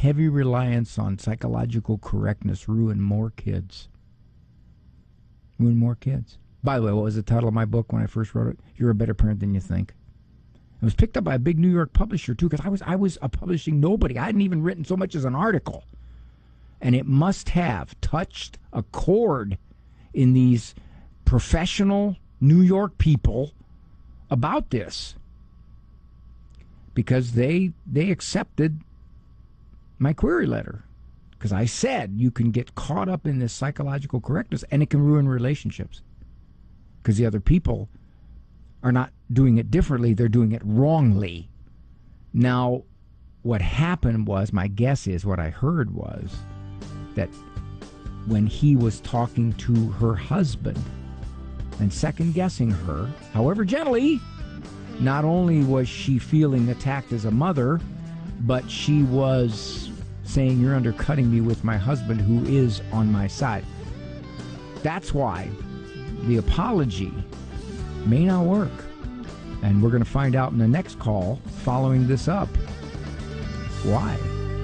heavy reliance on psychological correctness ruin more kids. Ruin more kids. By the way, what was the title of my book when I first wrote it? You're a Better Parent Than You Think. It was picked up by a big New York publisher, too, because I was a publishing nobody. I hadn't even written so much as an article. And it must have touched a chord in these professional New York people about this, because they accepted my query letter. Because I said you can get caught up in this psychological correctness and it can ruin relationships. Because the other people are not doing it differently, they're doing it wrongly. Now, what happened was, my guess is, what I heard was that when he was talking to her husband and second-guessing her, however gently, not only was she feeling attacked as a mother, but she was saying, you're undercutting me with my husband who is on my side. That's why the apology may not work. And we're going to find out in the next call following this up why.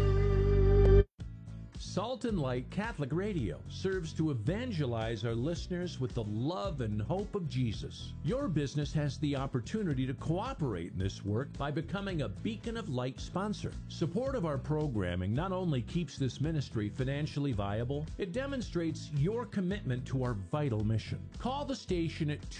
Salt and Light Catholic Radio serves to evangelize our listeners with the love and hope of Jesus. Your business has the opportunity to cooperate in this work by becoming a Beacon of Light sponsor. Support of our programming not only keeps this ministry financially viable, it demonstrates your commitment to our vital mission. Call the station at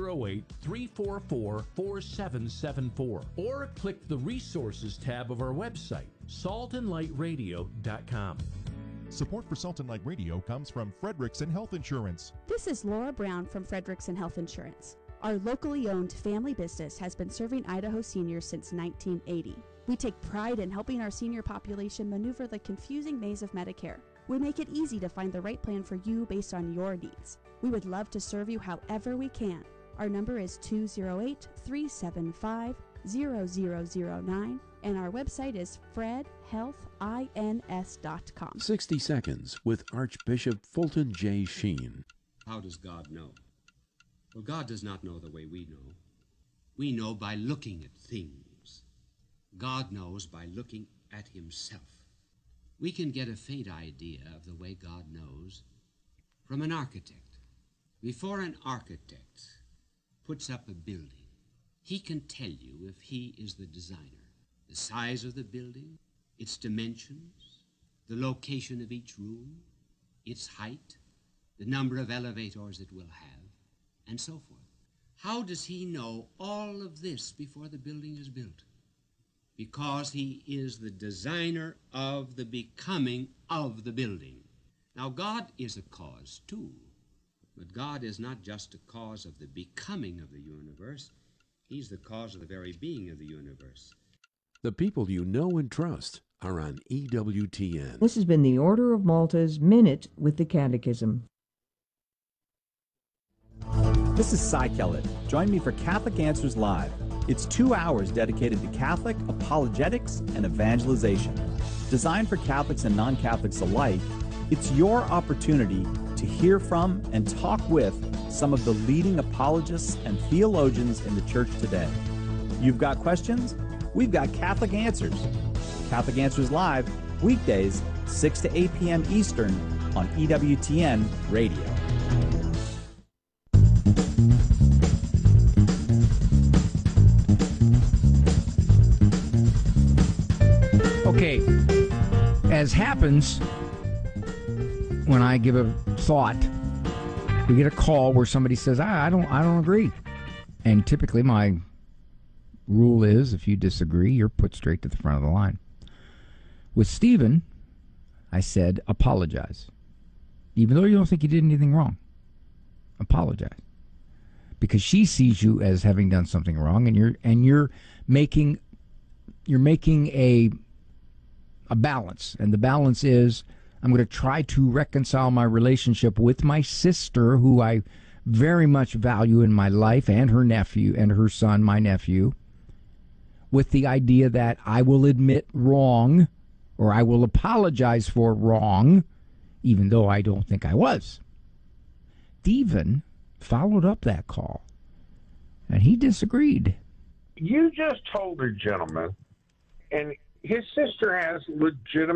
208-344-4774 or click the Resources tab of our website, saltandlightradio.com. Support for Salt and Light Radio comes from Frederickson Health Insurance. This is Laura Brown from Frederickson Health Insurance. Our locally owned family business has been serving Idaho seniors since 1980. We take pride in helping our senior population maneuver the confusing maze of Medicare. We make it easy to find the right plan for you based on your needs. We would love to serve you however we can. Our number is 208-375-0009, and our website is fredhealthins.com. 60 Seconds with Archbishop Fulton J. Sheen. How does God know? Well, God does not know the way we know. We know by looking at things. God knows by looking at himself. We can get a faint idea of the way God knows from an architect. Before an architect puts up a building, he can tell you if he is the designer. The size of the building, its dimensions, the location of each room, its height, the number of elevators it will have, and so forth. How does he know all of this before the building is built? Because he is the designer of the becoming of the building. Now, God is a cause, too. But God is not just a cause of the becoming of the universe. He's the cause of the very being of the universe. The people you know and trust are on EWTN. This has been the Order of Malta's Minute with the Catechism. This is Cy Kellett. Join me for Catholic Answers Live. It's 2 hours dedicated to Catholic apologetics and evangelization. Designed for Catholics and non-Catholics alike, it's your opportunity to hear from and talk with some of the leading apologists and theologians in the church today. You've got questions? We've got Catholic Answers. Catholic Answers Live, weekdays, 6 to 8 p.m. Eastern on EWTN Radio. Okay, as happens when I give a thought, we get a call where somebody says, I don't agree. And typically my rule is, if you disagree, you're put straight to the front of the line. With Stephen, I said, apologize. Even though you don't think you did anything wrong, apologize. Because she sees you as having done something wrong, and you're making a balance. And the balance is, I'm going to try to reconcile my relationship with my sister, who I very much value in my life, and her nephew, and her son, my nephew, with the idea that I will admit wrong, or I will apologize for wrong, even though I don't think I was. Stephen followed up that call, and he disagreed. You just told a gentleman, and his sister has legitimate